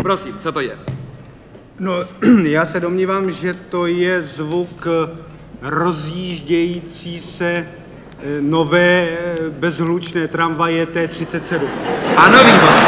Prosím, co to je? No, já se domnívám, že to je zvuk rozjíždějící se nové bezhlučné tramvaje T37. Ano, výborně.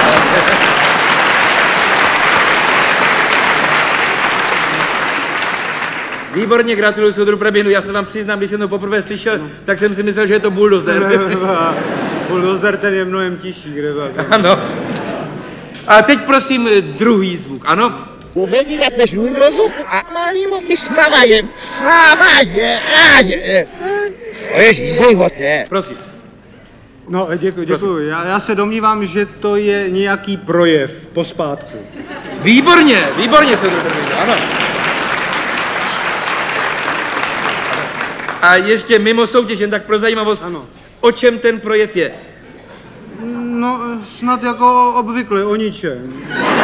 Výborně, gratuluju soudru Preběhnu. Já se vám přiznám, když jsem to poprvé slyšel, tak jsem si myslel, že je to buldozer. Buldozer, ten je mnohem tižší, kde tak. Ano. A teď prosím druhý zvuk, ano? Uvědět žůj rozum a malýmu vyspravajem. Sávaje, áje. Ježíš, zejhote. Prosím. No, děkuji. Já se domnívám, že to je nějaký projev pospátku. Výborně, soudru Preběhnu, ano. A ještě mimo soutěž, jen tak pro zajímavost, Ano. O čem ten projev je? No, snad jako obvykle, o ničem.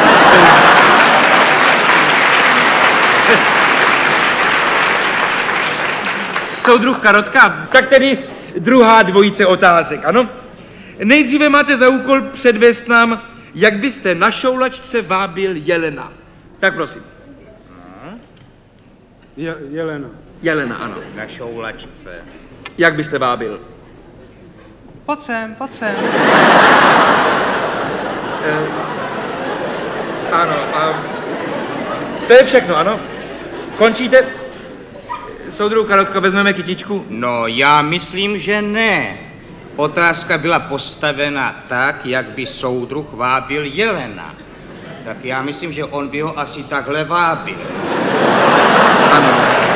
Soudruh Karotka, tak tedy druhá dvojice otázek, ano? Nejdříve máte za úkol předvést nám, jak byste na šoulačce vábil jelena. Tak prosím. Jelena. Jelena, ano. Na šoulačce. Jak byste vábil? Pojď sem. Ano, to je všechno, ano? Končíte? Soudruh Karotko, vezmeme kytičku? No, já myslím, že ne. Otázka byla postavena tak, jak by soudruh vábil jelena. Tak já myslím, že on by ho asi takhle vábil. Ano.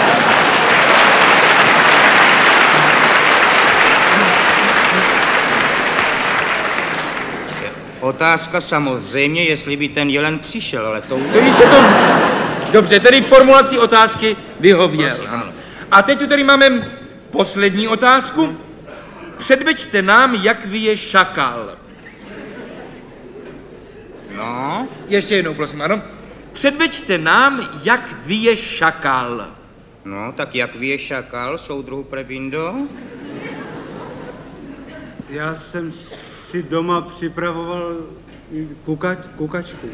Otázka samozřejmě, jestli by ten jelen přišel, ale to... Dobře, tedy formulací otázky vyhověl. Prosím, ano. A teď tu tady máme poslední otázku. Předveďte nám, jak vyje šakal. No, Ještě jednou, prosím, ano. Předveďte nám, jak vyje šakal. no, tak jak vyje šakal, soudruhu Prebindo? Já jsem si doma připravoval kukačku.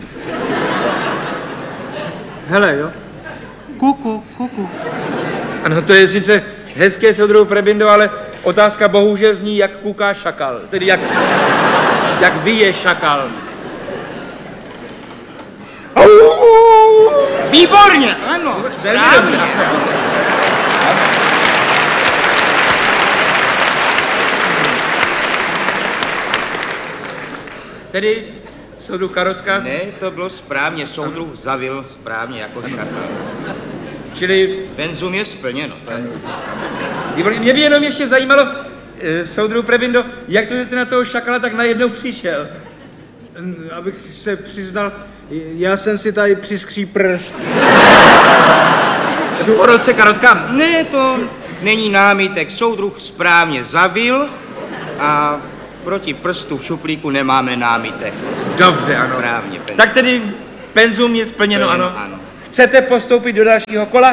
Hele, jo? Kuku. Ano, to je sice hezké, soudruhu Prebindo, ale otázka bohužel zní, jak kuká šakal. Tedy jak vyje šakal. Výborně, ano, správně. Tedy soudruh Karotka, Ne, to bylo správně, soudruh zavil správně jako šakal. čili Penzum je splněno. výborně. Mě by jenom ještě zajímalo, soudruh Prebindo, jak to, že jste na toho šakala tak najednou přišel? Abych se přiznal, já jsem si tady přiskří prst. Po roce Karotka. Ne, to není námitek, soudruh správně zavil a proti prstu v šuplíku nemáme námitek. Dobře, ano. Správně, penzum. Tak tedy penzum je splněno, ano. Ano. Chcete postoupit do dalšího kola?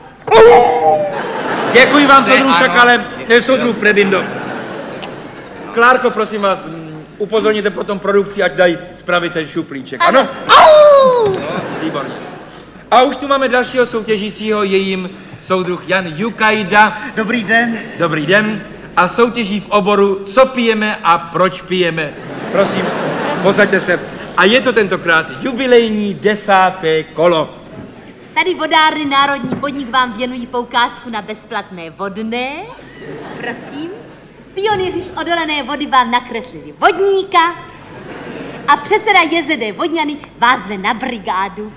Děkuji vám, soudruh ano. Šakale, soudruh Prebindo. Klárko, prosím vás, upozorněte potom produkci, ať dají spravit ten šuplíček, ano? No, výborně. A už tu máme dalšího soutěžícího, je jim soudruh Jan Jukajda. Dobrý den. Dobrý den. A soutěží v oboru Co pijeme a proč pijeme. Prosím, posaďte se. A je to tentokrát jubilejní 10. kolo. Tady vodárny Národní podnik vám věnují poukázku na bezplatné vodné. Prosím. Pionýři z odolené vody vám nakreslili vodníka a předseda JZD Vodňany vás zve na brigádu.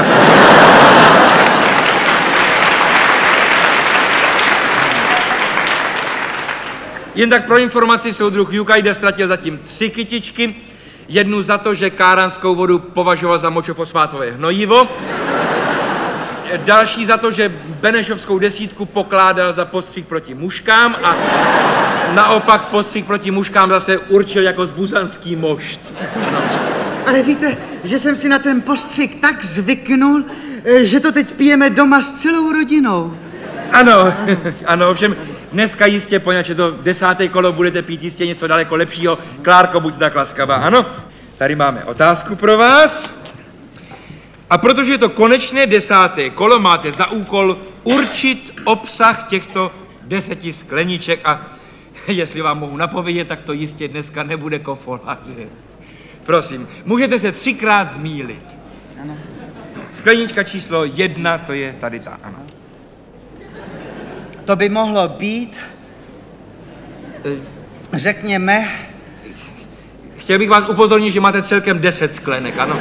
Jen tak pro informaci, soudruh Jukajda ztratil zatím 3 kytičky. Jednu za to, že káranskou vodu považoval za močofosfátové hnojivo. Další za to, že Benešovskou desítku pokládal za postřih proti muškám a naopak postřih proti muškám zase určil jako zbuzanský mošt. Ale víte, že jsem si na ten postřik tak zvyknul, že to teď pijeme doma s celou rodinou. Ano, ano, ovšem dneska jistě, poněvadž je to 10. kolo, budete pít jistě něco daleko lepšího. Klárko, buď tak laskavá, ano? Tady máme otázku pro vás. A protože je to konečné 10. kolo, máte za úkol určit obsah těchto 10 skleniček a jestli vám mohu napovědět, tak to jistě dneska nebude kofoláže. Prosím, můžete se 3krát zmýlit. Ano. Sklenička číslo 1, to je tady ta, ano. To by mohlo být, řekněme, Chtěl bych vás upozornit, že máte celkem 10 sklenek, ano.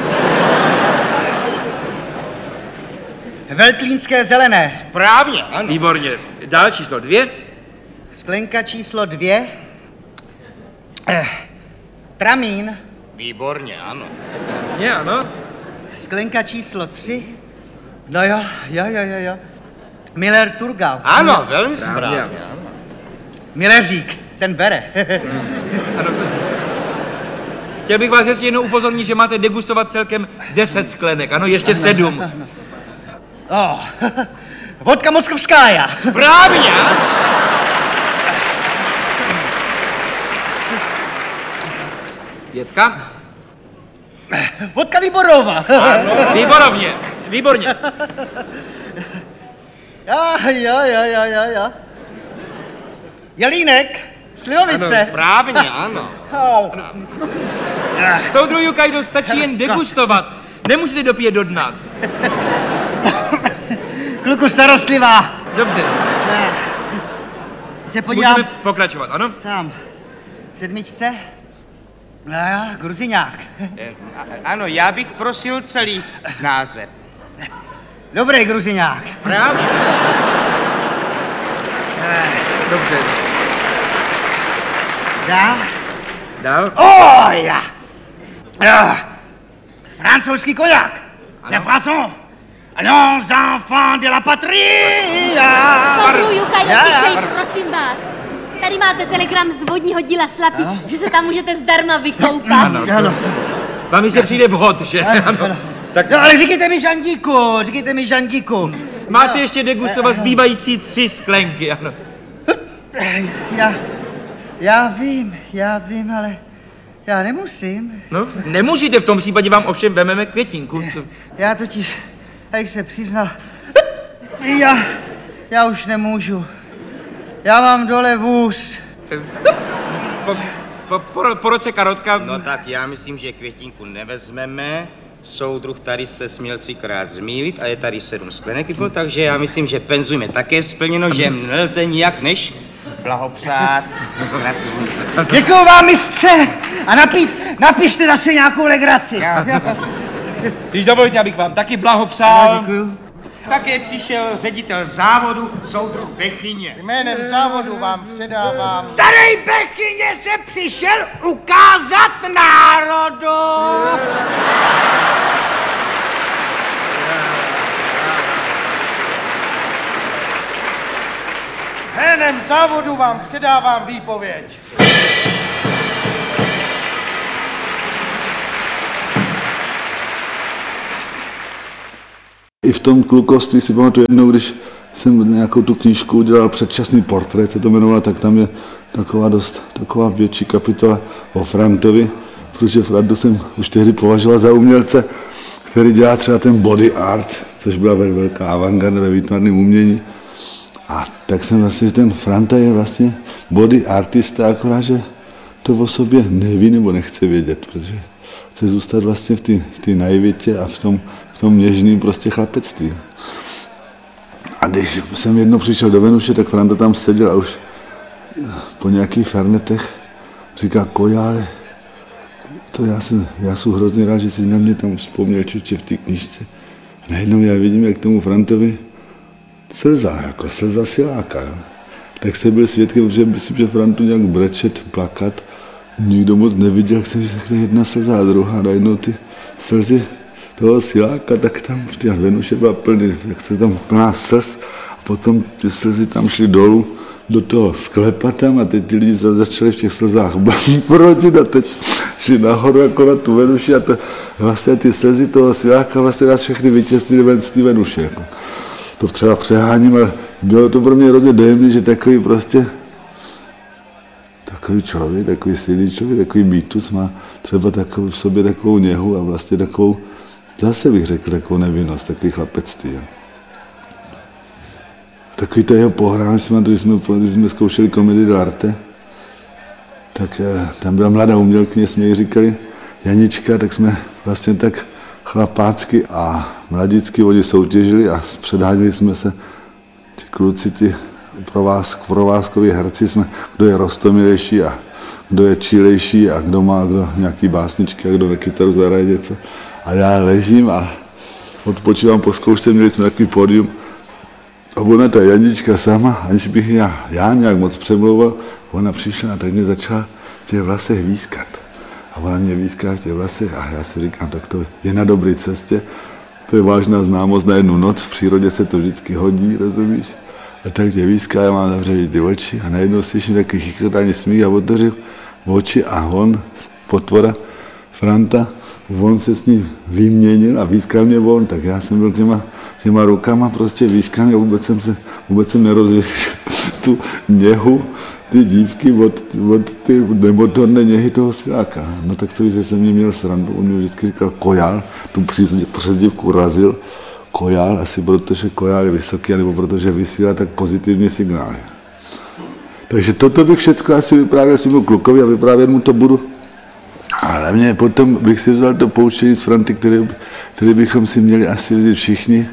veltlínské zelené. Správně, ano. Výborně. Dál číslo 2. Sklenka číslo 2. Tramín. Výborně, ano. Je, ano. Sklenka číslo 3. No jo. Miller Turgau. Ano, velmi správně, ano. ano. Milleřík, ten bere. Ano. Chtěl bych vás ještě jednou upozornit, že máte degustovat celkem 10 sklenek, ano, ještě 7. Vodka moskovskája. Správně, ano. Pětka. Vodka Výborová. Výborovně, výborně. Jo. Jelínek, slivovice. Správně, ano. Soudru Jukajdo, stačí jen degustovat. Nemusíte dopít do dna. Kluku starostlivá. Dobře, Se podívám můžeme pokračovat, ano? sám. 7. No jo, Gruziňák. Ano, já bych prosil celý název. Dobrý Gruziňák. Správně. Dobře. Dál. Ja. Francouzský koják. Le Français. Allons, enfants de la patrie. Soudru Jukajdo, tišej, prosím vás. Tady máte telegram z vodního díla Slapí, že se tam můžete zdarma vykoupat. Ano. Vám mi se přijde vhod, že? Ano. Tak No, ale říkejte mi Žandíku. máte ještě degustovat zbývající 3 sklenky, ano. Já vím, ale já nemusím. No, nemusíte, v tom případě vám ovšem vememe květinku. Já totiž, jak se přiznal, já už nemůžu. Já mám dole vůz. Po roce karotka... No tak já myslím, že květinku nevezmeme. Soudruh tady se směl 3krát zmýlit a je tady 7 sklenek, takže já myslím, že penzum je také splněno, že nelze nijak než blahopřát. Děkuju vám, mistře, a napište zase nějakou legraci. Když dovolíte, abych vám taky blahopřál. Děkuju. Také přišel ředitel závodu, soudruh Bechyně. Jménem závodu vám předávám. Starý Bechyně se přišel ukázat národu. Jménem závodu vám předávám výpověď. I v tom klukoství si pamatuju jednou, když jsem nějakou tu knížku udělal Předčasný portrét, se to jmenovalo, tak tam je taková větší kapitola o Frantovi, protože Frantu jsem už tehdy považoval za umělce, který dělá třeba ten body art, což byla velká avantgarda ve výtvarném umění. A tak jsem vlastně, že ten Franta je vlastně body artista, akorát, že to o sobě neví nebo nechce vědět, protože chce zůstat vlastně v té naivitě a v tom něžným prostě chlapectví. A když jsem jednou přišel do Venuše, tak Franta tam seděl a už po nějakých fernetech říká, Kojále, to já jsem hrozně rád, že jsi na mě tam vzpomněl čuče v té knížce. A najednou já vidím, jak tomu Frantovi slza siláka. Jo. Tak jsem byl svědkem, že myslím, že Frantu nějak brečet, plakat. Nikdo moc neviděl, jak se jedna slza a druhá, najednou ty slzy toho siláka, tak tam v těch Venuše byla plný, jak se tam plná slz. A potom ty slzy tam šly dolů do toho sklepa tam a teď ty lidi začali v těch slzách brodit a teď šli nahoru jako na tu Venuši a to, vlastně ty slzy toho siláka vlastně nás všechny vytěsnili ven z té Venuše. Jako. To třeba přeháním, ale bylo to pro mě hrozně dojemné, že takový člověk, takový silný člověk, takový mýtus má třeba v sobě takovou něhu a vlastně takovou zase bych řekl takovou nevinnost, takový chlapectví. Jo. A takový to jeho pohrání s nimi, když jsme zkoušeli komedii dell'arte, tak tam byla mladá umělkyně, jsme ji říkali Janička, tak jsme vlastně tak chlapácky a mladicky oni soutěžili a předháněli jsme se, ti kluci, ti provázkoví herci, jsme, kdo je roztomilejší a kdo je čílejší a kdo má nějaký básničky a kdo na kytaru zahraje něco. A já ležím a odpočívám po zkoušce, měli jsme takový pódium a ona ta Janička sama, aniž bych já nějak moc přemlouval, ona přišla a tak mě začala v těch vlasech výskat. A ona mě výská v těch vlasech a já si říkám, tak to je na dobré cestě, to je vážná známost na jednu noc, v přírodě se to vždycky hodí, rozumíš? A tak tě výská, já mám zavřený ty oči a najednou slyším takový chichrtání smích a otevřu oči a on, potvora, Franta, on se s ním vyměnil a výskal mě on, tak já jsem byl těma rukama prostě výskaný a vůbec jsem nerozlišil tu něhu, ty dívky od ty nemotorné něhy toho siláka. No tak to víš, že jsem mě měl srandu, on mi vždycky říkal Kojál, tu přezdívku razil, Kojál, asi protože Kojál je vysoký, nebo protože vysílá tak pozitivní signály. Takže toto bych všechno asi vyprávěl svému klukovi a vyprávět mu to budu. A hlavně potom bych si vzal to poučení z Franty, který bychom si měli asi vzít všichni.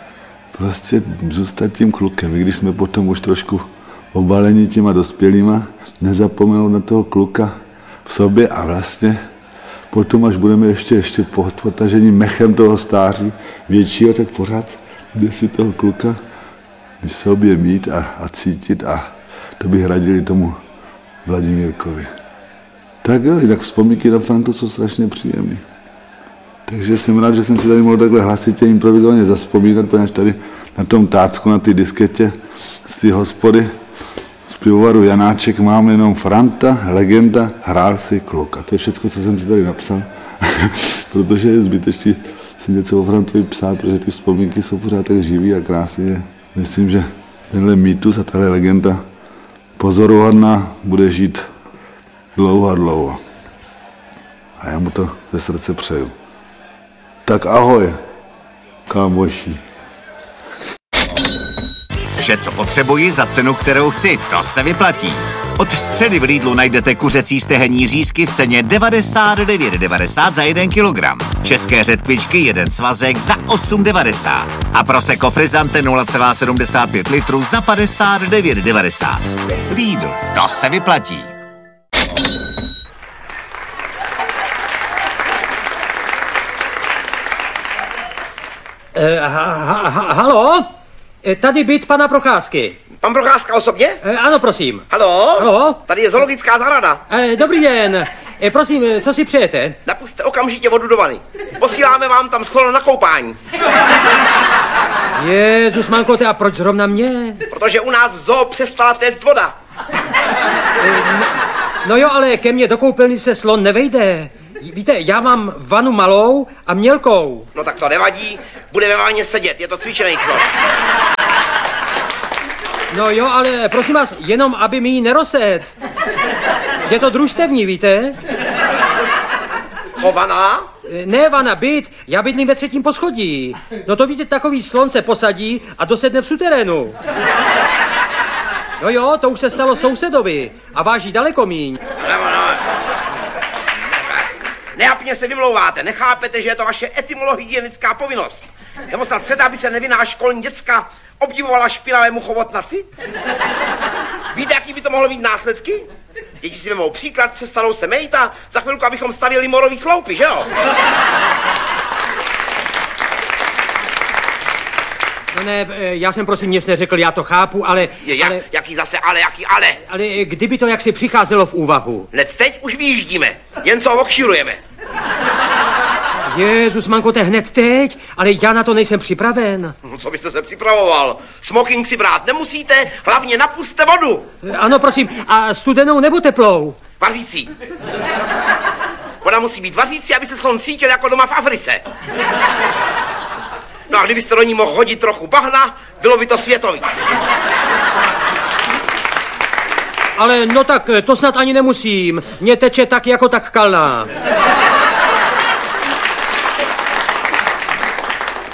Prostě zůstat tím klukem, i když jsme potom už trošku obalení těma dospělýma, nezapomenout na toho kluka v sobě a vlastně potom, až budeme ještě potažení mechem toho stáří většího, tak pořád jde si toho kluka v sobě mít a cítit a to bych radili tomu Vladimírkovi. Tak jo, jinak vzpomínky na Frantu jsou strašně příjemné. Takže jsem rád, že jsem si tady mohl takhle hlasitě improvizovaně zavzpomínat, protože tady na tom tácku, na té disketě z té hospody z pivovaru Janáček mám jenom Franta, legenda, hrál si kluk. A to je všechno, co jsem si tady napsal, protože je zbytečný si něco o Frantovi psát, protože ty vzpomínky jsou pořád tak živý a krásný. Myslím, že tenhle mýtus a tahle legenda pozoruhodná bude žít dlouho a dlouho. A já mu to ze srdce přeju. Tak ahoj, kámoši. Vše, co potřebuji za cenu, kterou chci, to se vyplatí. Od středy v Lidlu najdete kuřecí stehenní řízky v ceně 99,90 za 1 kilogram. České řetkvičky 1 svazek za 8,90. A Prosecco Frizzante 0,75 litru za 59,90. Lidl, to se vyplatí. Halo? Tady byt pana Procházky. Pan Procházka osobně? Ano, prosím. Halo? Halo? Tady je zoologická zahrada. Dobrý den. Prosím, co si přejete? Napusťte okamžitě vodu do vany. Posíláme vám tam slona na koupání. Jezus, mankote, a proč zrovna mě? Protože u nás v zoo přestala téct voda. No jo, ale ke mně do koupelny se slon nevejde. Víte, já mám vanu malou a mělkou. No tak to nevadí, bude ve vaně sedět, je to cvičený slon. No jo, ale prosím vás, jenom aby mi ji nerozset. Je to družstevní, víte? Co vana? Ne, vana, byt. Já bydlím ve 3. poschodí. No to víte, takový slon se posadí a dosedne v suterénu. No jo, to už se stalo sousedovi a váží daleko míň. Nejapně se vymlouváte, nechápete, že je to vaše etymologická povinnost. Nebo snad chcete, aby se nevinná školní děcka obdivovala špinavému chobotnaci? Víte, jaký by to mohlo mít následky? Děti si vemou příklad, přestanou se mejt a za chvilku, abychom stavěli morový sloupy, že jo? No ne, já jsem prosím nic neřekl, já to chápu, ale... Jaký zase ale, jaký ale? Ale kdyby to jaksi přicházelo v úvahu? Hned teď už vyjíždíme, jen co okširujeme. Jezus, mankote, hned teď? Ale já na to nejsem připraven. Co byste se připravoval? Smoking si brát nemusíte, hlavně napuste vodu. Ano, prosím, a studenou nebo teplou? Vařící. Voda musí být vařící, aby se slon cítil jako doma v Africe. No a kdybyste do ní mohl hodit trochu bahna, bylo by to světový. Ale no tak, to snad ani nemusím. Mně teče tak jako tak kalná.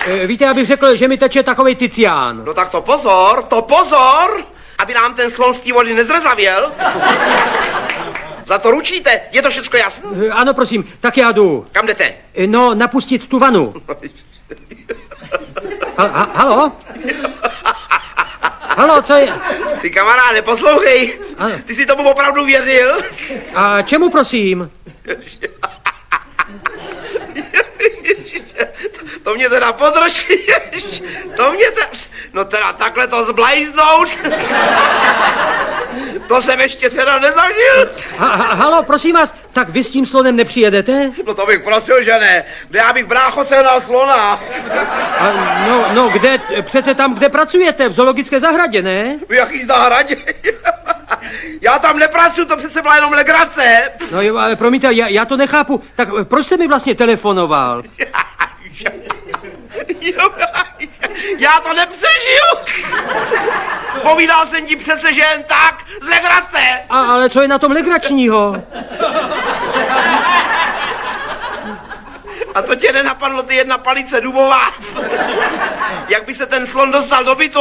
Víte, já bych řekl, že mi teče takovej Ticián. No tak to pozor, aby nám ten slon z té vody nezrezavěl. Za to ručíte, je to všecko jasné? Ano, prosím, tak já jdu. Kam jdete? No, napustit tu vanu. Halo? Halo, co je? Ty kamaráde, poslouchej, ty si tomu opravdu věřil? A čemu, prosím? To mě teda podrží, no teda takhle to zblajznout, to jsem ještě teda nezažil. Halo, prosím vás, tak vy s tím slonem nepřijedete? No to bych prosil, že ne, kde já bych brácho sehnal slona. No, kde, přece tam, kde pracujete, v zoologické zahradě, ne? V jaký zahradě? Já tam nepracuji, to přece byla jenom legrace. No jo, ale promiňte, já to nechápu, tak proč jste mi vlastně telefonoval? Já to nepřežiju. Povídal jsem ti přece, že jen tak, z legrace. Ale co je na tom legračního? A to tě nenapadlo, ty jedna palice dubová? Jak by se ten slon dostal do bytu?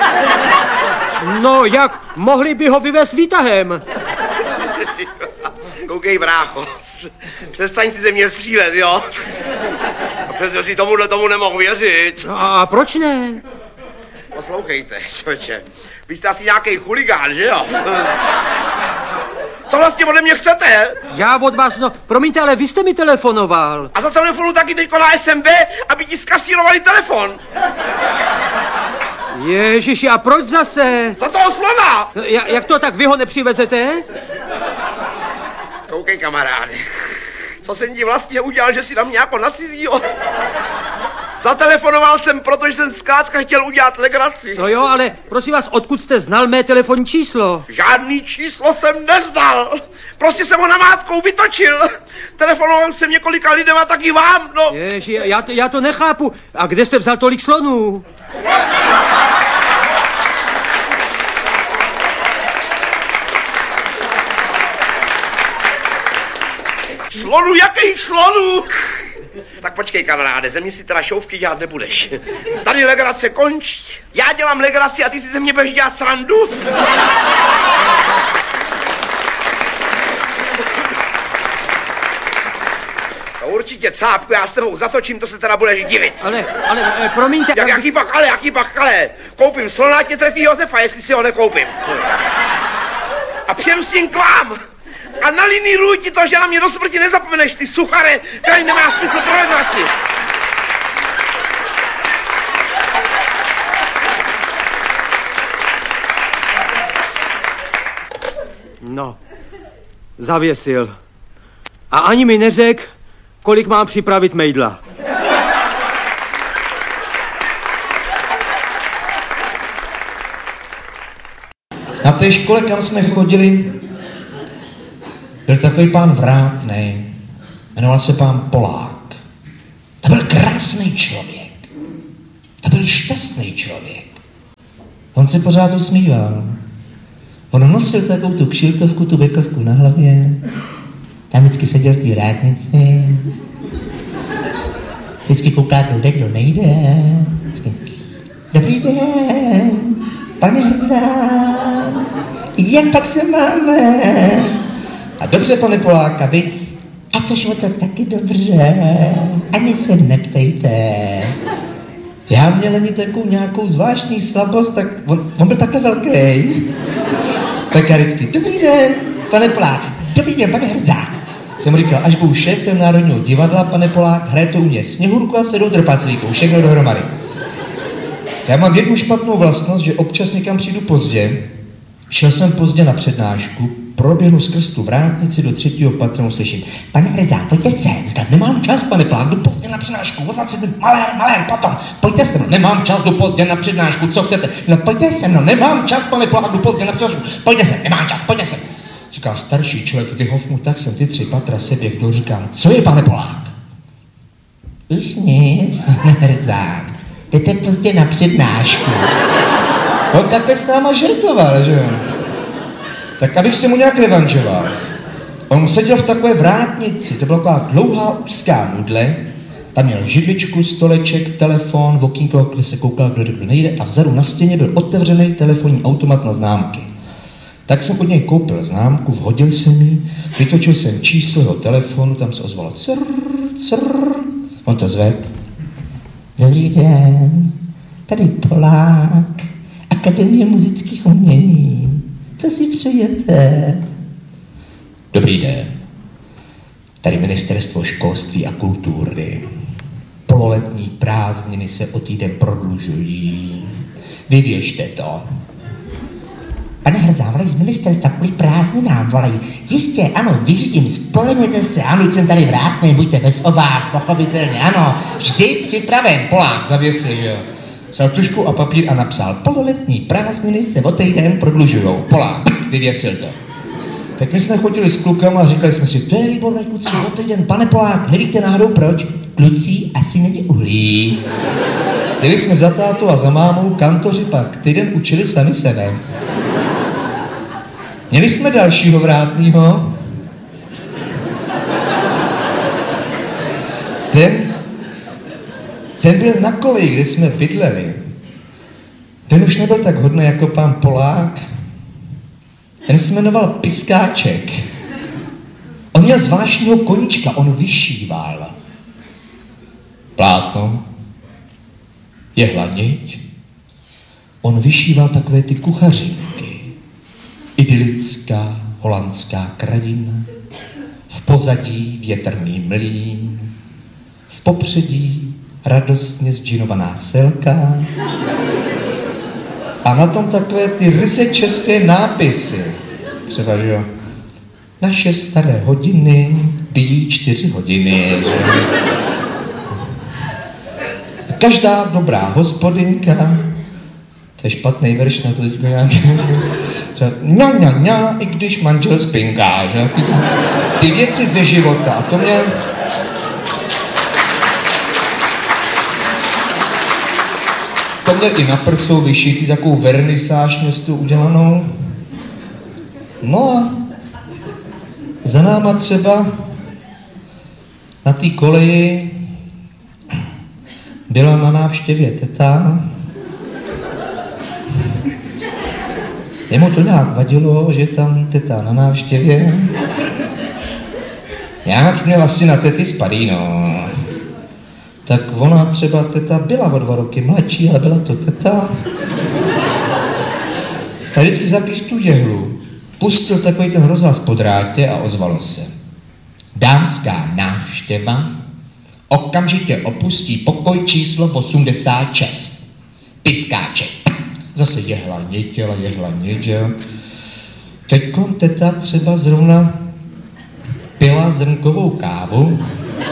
No, jak? Mohli by ho vyvést výtahem. Koukej, brácho, přestaň si ze mě střílet, jo? A přece si tomu nemohl věřit. A proč ne? Poslouchejte, člověče, vy jste asi nějaký chuligán, že jo? Co vlastně ode mě chcete? Já od vás, no, promiňte, ale vy jste mi telefonoval. A za telefonu taky teďko na SMB, aby ti zkasírovali telefon. Ježiši, a proč zase? Za toho slona! Jak to, tak vy ho nepřivezete? Koukej, kamaráde, co jsem ti vlastně udělal, že si na mě jako na cizího? Zatelefonoval jsem, protože jsem zkrátka chtěl udělat legraci. No jo, ale prosím vás, odkud jste znal mé telefonní číslo? Žádný číslo jsem neznal. Prostě jsem ho namátkou vytočil. Telefonoval jsem několika lidem a taky vám, no. Ježi, já to nechápu. A kde jste vzal tolik slonů? Slonů? Jakých slonů? Tak počkej, kamaráde, ze mě si teda šouvky dělat nebudeš. Tady legrace končí. Já dělám legraci a ty si ze mě budeš dělat srandu. To určitě, cápku, já s tebou zatočím, to se teda budeš divit. Ale, promiňte... Jaký pak, ale? Koupím slona, ať mě trefí Josefa, jestli si ho nekoupím. A přijem s tím k vám. A naliníruj ti to, že na mě do smrti nezapomeneš, ty suchare, který nemá smysl pro legraci. No, zavěsil. A ani mi neřekl, kolik mám připravit mejdla. Na té škole, kam jsme chodili, byl takový pán vrátnej, jmenoval se pán Polák. To byl krásný člověk, to byl šťastný člověk. On se pořád usmíval. On nosil takovou tu kšiltovku, tu bekovku na hlavě. Tam vždycky seděl v té vrátnici. Vždycky kouká, kdo nejde. Vždycky, dobrý den, pane Hrzán, jak pak se máme? A dobře, pane Polák, a vy? A což o to taky dobře, ani se neptejte. Já měl ani takovou nějakou zvláštní slabost, tak on byl takhle velký. Tak já vždycky, dobrý den, pane Polák, dobrý den, pane Hrzán. Jsem říkal, až budu šéfem Národního divadla, pane Polák, hraje to u mě Sněhurku a 7 trpaslíků, všechno dohromady. Já mám jednu špatnou vlastnost, že občas někam přijdu pozdě. Šel jsem pozdě na přednášku, proběhnu skrz tu vrátnici do 3. patra, slyším, pane Hrzán, pojďte sem. Říkám, nemám čas, pane Polák, jdu pozdě na přednášku, o 20 minut, malér, potom, pojďte se mnou, nemám čas, jdu pozdě na přednášku, co chcete? No pojďte se mnou, nemám čas, pane Polák, jdu pozdě na přednášku, pojďte se, nemám čas, pojďte se. Říkal starší člověk, vyhof mu, tak jsem ty 3 patra seběhl, říkám, co je, pane Polák? Už nic, pane Hrzán, jdete pozdě na přednášku. On takhle s náma žertoval, že jo? Tak abych se mu nějak revanžoval. On seděl v takové vrátnici, to byla taková dlouhá úzká nudle, Tam měl židličku, stoleček, telefon, v okýnko, kde se koukal, kdo nejde, a vzadu na stěně byl otevřený telefonní automat na známky. Tak jsem od něj koupil známku, vhodil jsem ji, vytočil jsem číslo jeho telefonu, tam se ozvalo crrr, crrr. On to zved. Dobrý den, tady Polák, Akademie muzických umění. Co si přejete? Dobrý den. Tady Ministerstvo školství a kultury. Pololetní prázdniny se o týden prodlužují. Vyvěšte to. Pane Hrzán, volají z ministerstva kvůli prázdninám, volají. Jistě, ano, vyřídím, spolehněte se, ano, jsem tady vrátný, buďte bez obáv, pochopitelně, ano, vždy připraven. Polák zavěsil, jo. Vzal tužku a papír a napsal, pololetní prázdniny se o týden prodlužujou. Polák, vyvěsil to. Tak my jsme chodili s klukama a říkali jsme si, to je výborné, kluci, o týden, pane Polák, nevíte náhodou proč? Kluci asi není uhlí. Jeli jsme za tátou a za mámou, kantoři pak týden učili sami sebe. Měli jsme dalšího vrátnýho. Ten byl na koleji, kde jsme bydleli. Ten už nebyl tak hodný jako pán Polák. Ten se jmenoval Piskáček. On měl zvláštního koníčka, on vyšíval. Plátno, jehla-niť. On vyšíval takové ty kuchařinky. Idylická holandská krajina, v pozadí větrný mlýn, v popředí radostně zdžinovaná selka a na tom takové ty ryze české nápisy. Třeba, že jo, naše staré hodiny bijí 4 hodiny. Že? Každá dobrá hospodinka, to je špatný verš na to teďko nějaký. Ňa, i když manžel spinká, že? Ty věci ze života. A to měl i na prsou vyšitý, takovou vernisáž městu udělanou. No a za náma třeba na té koleji byla na návštěvě teta. Jemu to nějak vadilo, že tam teta na návštěvě. Nějak měl asi na tety spadí, no. Tak ona třeba teta byla o 2 roky mladší, ale byla to teta. Tak vždycky zapích tu jehlu, pustil takový ten rozhlas po drátě a ozvalo se. Dámská návštěva okamžitě opustí pokoj číslo 86. Piskáček. Zase jehla něděla. Teďkon teta třeba zrovna pila zrnkovou kávu.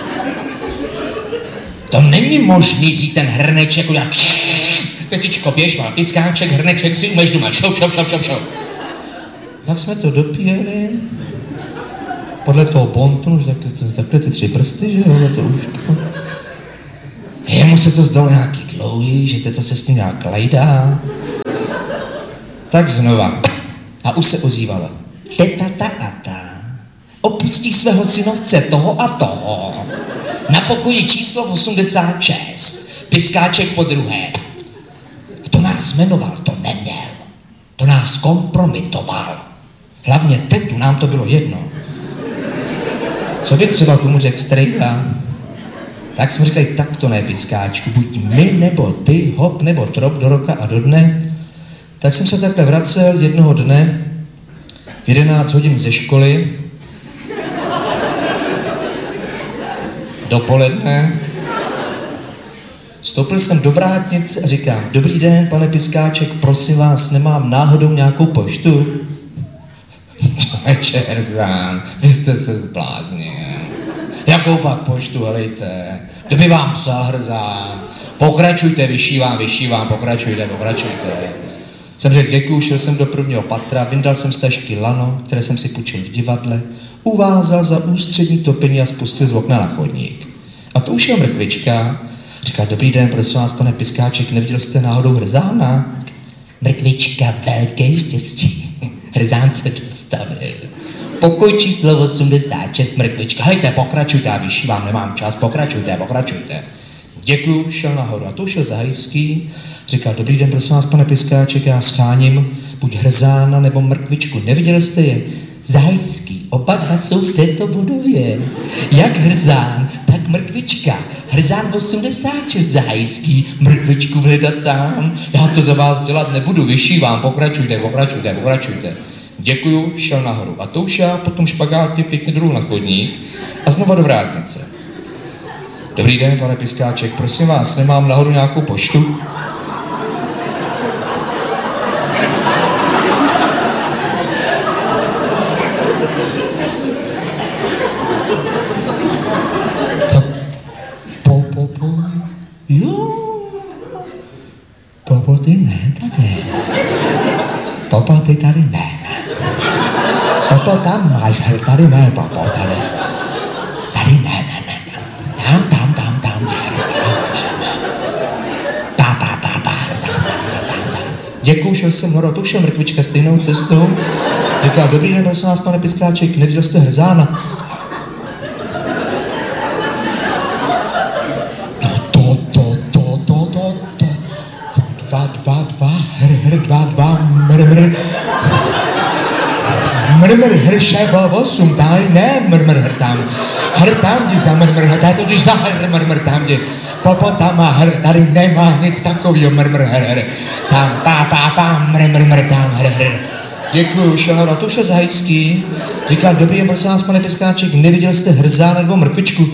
To není možný vzít ten hrneček udělat. Tetičko, běž, má Piskáček, hrneček si umeš doma. Šoup. Jak jsme to dopíjeli? Podle toho pontonu, že takhle ty 3 prsty, že jo, to uško. Jemu se to zdalo nějaký dlouhý, že teta se s tím nějak lajdá. Tak znova. A už se ozývala. Teta ta a ta opustí svého synovce toho a toho na pokoji číslo 86. Piskáček po druhé. To nás jmenoval, to neměl. To nás kompromitoval. Hlavně tetu, nám to bylo jedno. Co by třeba tomu řekl strejka? Tak jsme říkali, tak to ne, Piskáčku, buď my nebo ty, hop nebo trop do roka a do dne. Tak jsem se takhle vracel jednoho dne v 11 hodin ze školy dopoledne. Vstoupil jsem do vrátnice a říkám, dobrý den, pane Piskáček, prosím vás, nemám náhodou nějakou poštu? Čerzán, vy jste se zbláznil. Jakou pak poštu, helejte? Kdo by vám psal, Hrzán? Pokračujte, vyšívám, pokračujte. Jsem řekl děkuju, šel jsem do 1. patra, vyndal jsem z tašky lano, které jsem si půjčil v divadle, uvázal za ústřední topení a spustil z okna na chodník. A to už je mrkvička. Říká, dobrý den, prosím vás, pane Piskáček, neviděl jste náhodou Hrzána? Mrkvička, velké štěstí. Hrzán se dostavil. Pokoj číslo 86, mrkvička. Hejte, pokračujte, já vyšívám, nemám čas, pokračujte. Děkuju, šel nahoru. A to šel Zahajský, říkal, dobrý den, prosím vás, pane Piskáček, já scháním buď hrzána nebo mrkvičku. Neviděli jste je? Zahajský, oba dva jsou v této budově. Jak hrzán, tak mrkvička. Hrzán 86, Zahajský, mrkvičku hledat sám. Já to za vás dělat nebudu, vyšívám, pokračujte. Děkuju, šel nahoru. A to už já potom špagátě pěkně dolů na chodník a znova do vrátnice. Dobrý den, pane Piskáček, prosím vás, nemám nahoru nějakou poštu? Popo, ty tady ne. Popo, tam máš, tady ne, Popo, tady. Tady ne. Tam. Děkuju, šel jsem horo, to šel mrkvička stejnou cestou. Říkal, dobrý den, prosím vás, pane Piskáček, neviděl jste hrzána? Mrmr hrše osm, tady ne mrmr hrtám. Hrtám ti za mrmr hrtám, totiž za mrmr tam ti. Popo tam má hr, tady nemá nic takovýho mrmr hr. Tam mrmr tam hr. Děkuju, šel to šel Zahajský. Říkal, dobrý den, prosím vás, pane Piskáček, neviděl jste hrzán nebo mrkvičku?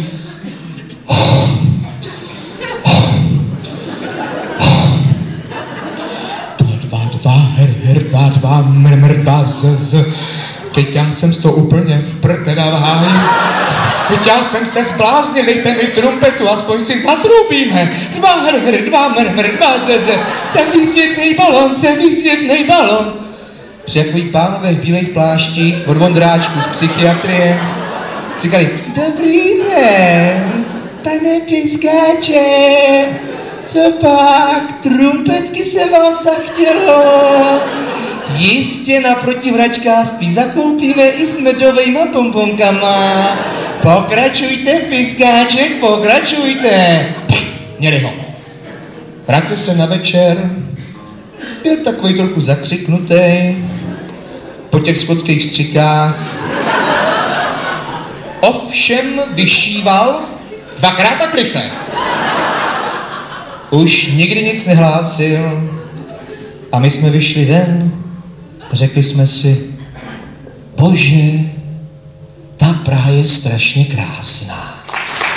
Dva, mrmr, dva, z. Teď já jsem z toho úplně v teda váj. Teď já jsem se zbláznil, dejte mi trumpetu, aspoň si zatrubíme. Dva, mrmr, dva, z. Jsem výsvětnej balon. Přijakují pánové v bílých pláštích od Vondráčku z psychiatrie. Říkali, dobrý den, pane Piskáče. Co pak, trumpetky se vám zachtělo? Jistě naproti vračkářství zakoupíme i s medovejma pomponkama. Pokračujte, Piskáček, pokračujte. Měli ho. Vrátil se na večer, byl takový trochu zakřiknutý po těch skotských střikách. Ovšem vyšíval dvakrát tak rychle. Už nikdy nic nehlásil a my jsme vyšli ven a řekli jsme si, bože, ta Praha je strašně krásná.